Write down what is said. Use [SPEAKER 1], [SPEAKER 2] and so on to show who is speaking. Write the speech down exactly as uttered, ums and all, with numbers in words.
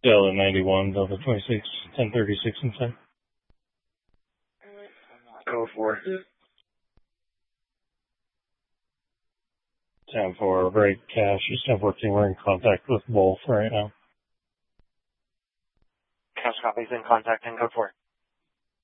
[SPEAKER 1] Delta ninety-one, Delta twenty-six, ten thirty-six inside.
[SPEAKER 2] Go for it.
[SPEAKER 1] ten four, break cash, is ten fourteen, we're in contact with Wolf right now.
[SPEAKER 2] Cash copies in contact and go for it.